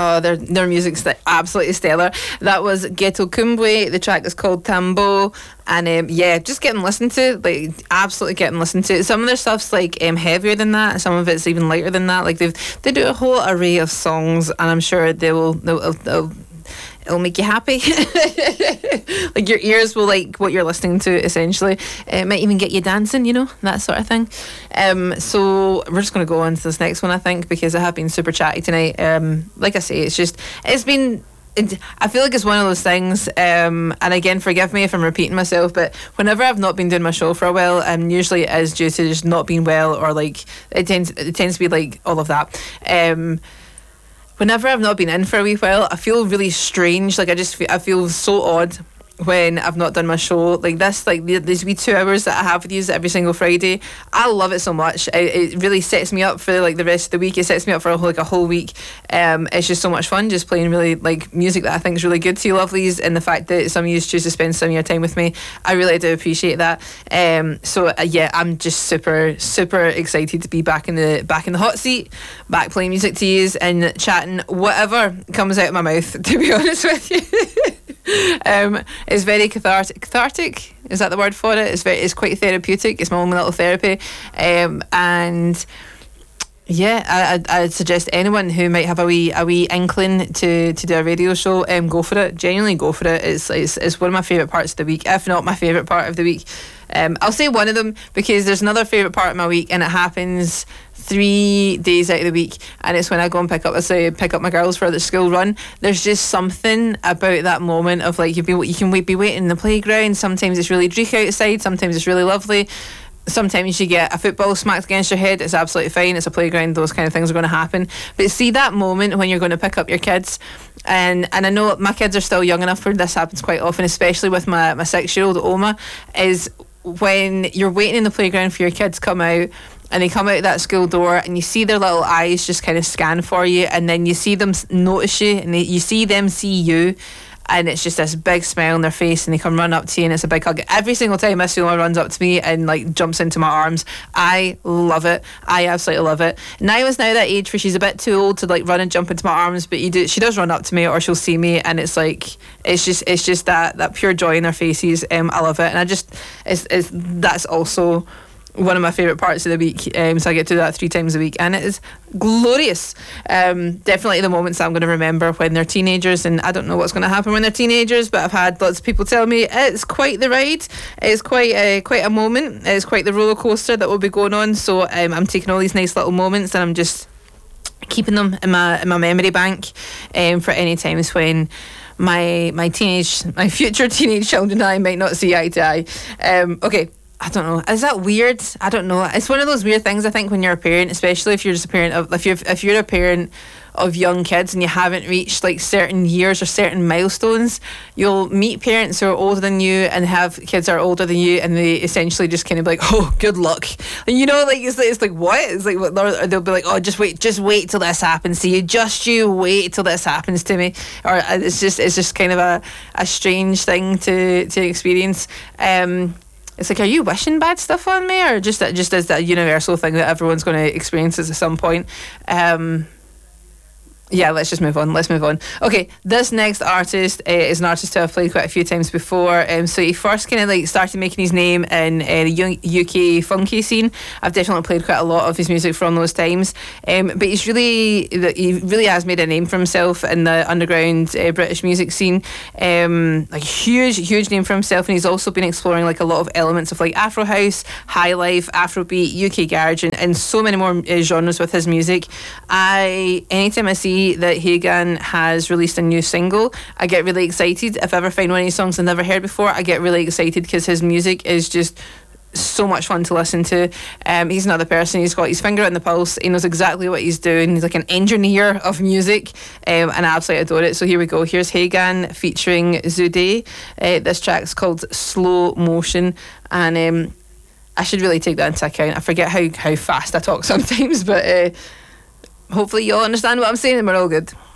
Oh, their music's absolutely stellar. That was Ghetto Kumbwe. The track is called Tambo, and just get them listened to. Like, absolutely get them listened to. Some of their stuff's like heavier than that. Some of it's even lighter than that. Like they do a whole array of songs, and I'm sure they'll it'll make you happy. Like, your ears will like what you're listening to, essentially. It might even get you dancing, that sort of thing. So we're just going to go on to this next one, I think, because I have been super chatty tonight. Like I say, I feel like it's one of those things, and again, forgive me if I'm repeating myself, but whenever I've not been doing my show for a while, usually it is due to just not being well, or like it tends to be like all of that. Whenever I've not been in for a wee while, I feel really strange. Like, I feel so odd when I've not done my show like this. Like, these wee 2 hours that I have with you every single Friday, I love it so much. It really sets me up for like the rest of the week. It sets me up for a whole week. It's just so much fun just playing really like music that I think is really good to you lovelies, and the fact that some of you choose to spend some of your time with me, I really do appreciate that. I'm just super super excited to be back in the hot seat, back playing music to you and chatting whatever comes out of my mouth, to be honest with you. It's very cathartic, is that the word for it? It's quite therapeutic. It's my own little therapy, and I'd suggest anyone who might have a wee inkling to do a radio show, go for it. Genuinely go for it. It's one of my favourite parts of the week, if not my favourite part of the week. I'll say one of them, because there's another favourite part of my week, and it happens 3 days out of the week, and it's when I go and pick up my girls for the school run. There's just something about that moment of like, you can be waiting in the playground. Sometimes it's really dreary outside, sometimes it's really lovely, sometimes you get a football smacked against your head. It's absolutely fine, it's a playground, those kind of things are going to happen. But see that moment when you're going to pick up your kids, and I know my kids are still young enough where this happens quite often, especially with my 6-year-old Oma, is when you're waiting in the playground for your kids to come out, and they come out that school door, and you see their little eyes just kind of scan for you, and then you see them notice you, and you see them see you, and it's just this big smile on their face, and they come run up to you, and it's a big hug. Every single time Miss Uma runs up to me and like jumps into my arms, I love it. I absolutely love it. Nyla's now that age where she's a bit too old to like run and jump into my arms, but she does run up to me, or she'll see me, and it's like it's just that pure joy in their faces. I love it, and that's also one of my favourite parts of the week, so I get to do that 3 times a week, and it is glorious. Definitely the moments I'm going to remember when they're teenagers, and I don't know what's going to happen when they're teenagers, but I've had lots of people tell me it's quite the ride, it's quite a moment, it's quite the roller coaster that will be going on. So I'm taking all these nice little moments, and I'm just keeping them in my memory bank for any times when my future teenage children and I might not see eye to eye. Okay, I don't know. Is that weird? I don't know. It's one of those weird things, I think, when you're a parent, especially if you're just a parent of, if you're a parent of young kids and you haven't reached like certain years or certain milestones, you'll meet parents who are older than you and have kids that are older than you, and they essentially just kind of be like, oh, good luck. And it's like what? It's like, they'll be like, oh, just wait till this happens to you. You wait till this happens to me. Or it's just kind of a strange thing to experience. It's like, are you wishing bad stuff on me, or just as that universal thing that everyone's going to experience at some point? Let's just move on. Okay, this next artist is an artist who I've played quite a few times before. So he first kind of like started making his name in the UK funky scene. I've definitely played quite a lot of his music from those times. But he really has made a name for himself in the underground British music scene. Like huge name for himself, and he's also been exploring like a lot of elements of like Afro house, high life, Afrobeat, UK garage, and so many more genres with his music. Anytime I see that Hagan has released a new single, I get really excited. If I ever find one of his songs I've never heard before, I get really excited because his music is just so much fun to listen to. He's another person, he's got his finger on the pulse, he knows exactly what he's doing, he's like an engineer of music, and I absolutely adore it. So here we go, here's Hagan featuring Zude. This track's called Slow Motion, and I should really take that into account. I forget how fast I talk sometimes, but hopefully you all understand what I'm saying and we're all good.